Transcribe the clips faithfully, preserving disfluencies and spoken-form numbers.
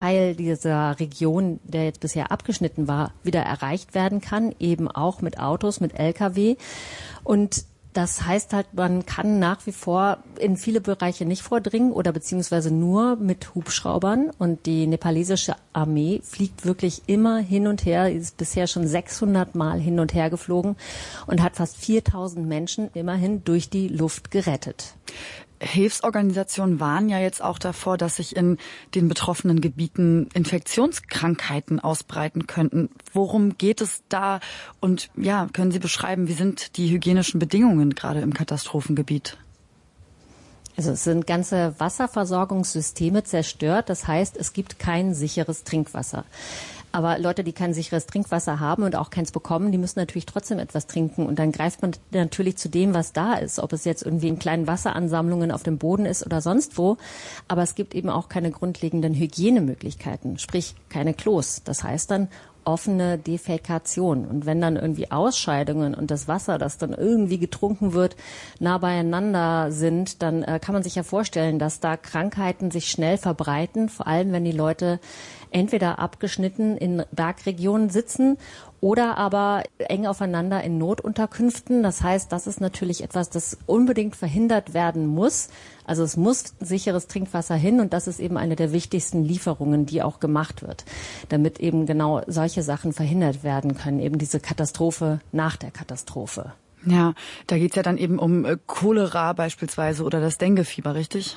Teil dieser Region, der jetzt bisher abgeschnitten war, wieder erreicht werden kann, eben auch mit Autos, mit L K W. Und das heißt halt, man kann nach wie vor in viele Bereiche nicht vordringen oder beziehungsweise nur mit Hubschraubern. Und die nepalesische Armee fliegt wirklich immer hin und her, ist bisher schon sechshundert Mal hin und her geflogen und hat fast viertausend Menschen immerhin durch die Luft gerettet. Hilfsorganisationen warnen ja jetzt auch davor, dass sich in den betroffenen Gebieten Infektionskrankheiten ausbreiten könnten. Worum geht es da? Und ja, können Sie beschreiben, wie sind die hygienischen Bedingungen gerade im Katastrophengebiet? Also es sind ganze Wasserversorgungssysteme zerstört. Das heißt, es gibt kein sicheres Trinkwasser. Aber Leute, die kein sicheres Trinkwasser haben und auch keins bekommen, die müssen natürlich trotzdem etwas trinken. Und dann greift man natürlich zu dem, was da ist. Ob es jetzt irgendwie in kleinen Wasseransammlungen auf dem Boden ist oder sonst wo. Aber es gibt eben auch keine grundlegenden Hygienemöglichkeiten, sprich keine Klos. Das heißt dann offene Defäkation. Und wenn dann irgendwie Ausscheidungen und das Wasser, das dann irgendwie getrunken wird, nah beieinander sind, dann äh, kann man sich ja vorstellen, dass da Krankheiten sich schnell verbreiten, vor allem wenn die Leute entweder abgeschnitten in Bergregionen sitzen oder aber eng aufeinander in Notunterkünften. Das heißt, das ist natürlich etwas, das unbedingt verhindert werden muss. Also es muss sicheres Trinkwasser hin und das ist eben eine der wichtigsten Lieferungen, die auch gemacht wird, damit eben genau solche Sachen verhindert werden können, eben diese Katastrophe nach der Katastrophe. Ja, da geht's ja dann eben um Cholera beispielsweise oder das Denguefieber, richtig?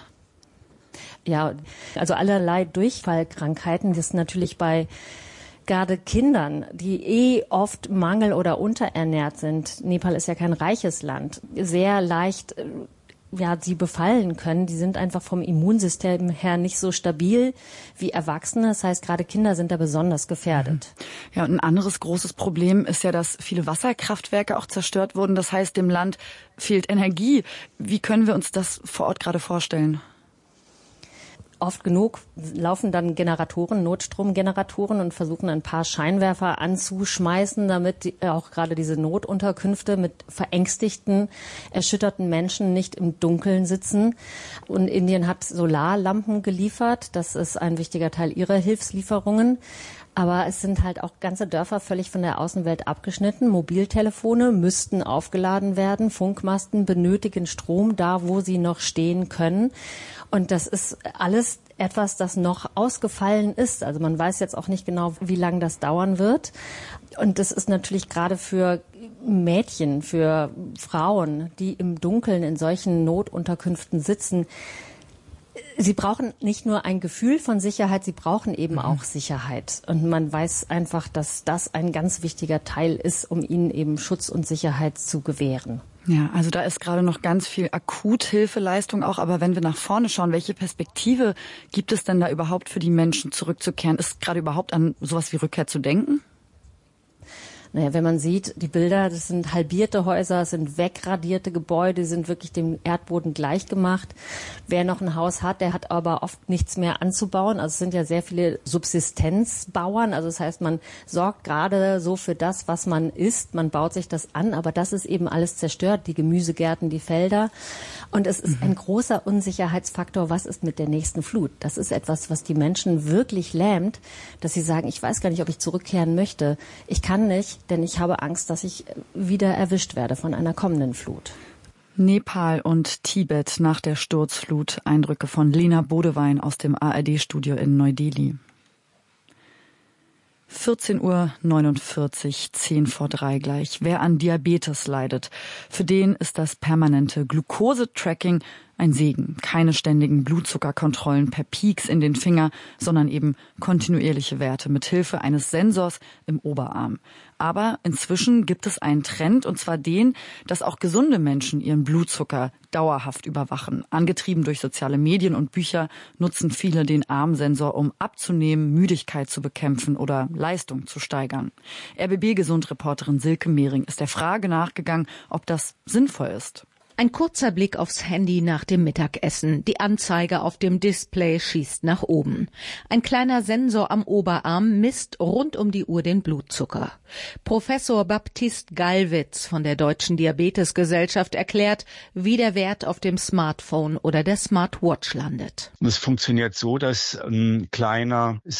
Ja, also allerlei Durchfallkrankheiten, das ist natürlich bei gerade Kindern, die eh oft mangel- oder unterernährt sind. Nepal ist ja kein reiches Land, sehr leicht ja, sie befallen können. Die sind einfach vom Immunsystem her nicht so stabil wie Erwachsene. Das heißt, gerade Kinder sind da besonders gefährdet. Ja, und ein anderes großes Problem ist ja, dass viele Wasserkraftwerke auch zerstört wurden. Das heißt, dem Land fehlt Energie. Wie können wir uns das vor Ort gerade vorstellen? Oft genug laufen dann Generatoren, Notstromgeneratoren und versuchen ein paar Scheinwerfer anzuschmeißen, damit die, auch gerade diese Notunterkünfte mit verängstigten, erschütterten Menschen nicht im Dunkeln sitzen. Und Indien hat Solarlampen geliefert. Das ist ein wichtiger Teil ihrer Hilfslieferungen. Aber es sind halt auch ganze Dörfer völlig von der Außenwelt abgeschnitten. Mobiltelefone müssten aufgeladen werden. Funkmasten benötigen Strom da, wo sie noch stehen können. Und das ist alles etwas, das noch ausgefallen ist. Also man weiß jetzt auch nicht genau, wie lange das dauern wird. Und das ist natürlich gerade für Mädchen, für Frauen, die im Dunkeln in solchen Notunterkünften sitzen. Sie brauchen nicht nur ein Gefühl von Sicherheit, sie brauchen eben auch Sicherheit. Und man weiß einfach, dass das ein ganz wichtiger Teil ist, um ihnen eben Schutz und Sicherheit zu gewähren. Ja, also da ist gerade noch ganz viel Akuthilfeleistung auch. Aber wenn wir nach vorne schauen, welche Perspektive gibt es denn da überhaupt für die Menschen zurückzukehren? Ist gerade überhaupt an sowas wie Rückkehr zu denken? Naja, wenn man sieht, die Bilder, das sind halbierte Häuser, das sind wegradierte Gebäude, die sind wirklich dem Erdboden gleichgemacht. Wer noch ein Haus hat, der hat aber oft nichts mehr anzubauen. Also es sind ja sehr viele Subsistenzbauern. Also das heißt, man sorgt gerade so für das, was man isst. Man baut sich das an, aber das ist eben alles zerstört, die Gemüsegärten, die Felder. Und es ist ein großer Unsicherheitsfaktor, was ist mit der nächsten Flut? Das ist etwas, was die Menschen wirklich lähmt, dass sie sagen, ich weiß gar nicht, ob ich zurückkehren möchte. Ich kann nicht, denn ich habe Angst, dass ich wieder erwischt werde von einer kommenden Flut. Nepal und Tibet nach der Sturzflut. Eindrücke von Lena Bodewein aus dem A R D-Studio in Neu-Delhi. vierzehn Uhr neunundvierzig, zehn vor drei gleich. Wer an Diabetes leidet, für den ist das permanente Glucose-Tracking ein Segen. Keine ständigen Blutzuckerkontrollen per Pieks in den Finger, sondern eben kontinuierliche Werte mit Hilfe eines Sensors im Oberarm. Aber inzwischen gibt es einen Trend, und zwar den, dass auch gesunde Menschen ihren Blutzucker dauerhaft überwachen. Angetrieben durch soziale Medien und Bücher nutzen viele den Armsensor, um abzunehmen, Müdigkeit zu bekämpfen oder Leistung zu steigern. R B B-Gesundreporterin Silke Mehring ist der Frage nachgegangen, ob das sinnvoll ist. Ein kurzer Blick aufs Handy nach dem Mittagessen. Die Anzeige auf dem Display schießt nach oben. Ein kleiner Sensor am Oberarm misst rund um die Uhr den Blutzucker. Professor Baptist Gallwitz von der Deutschen Diabetesgesellschaft erklärt, wie der Wert auf dem Smartphone oder der Smartwatch landet. Es funktioniert so, dass ein kleiner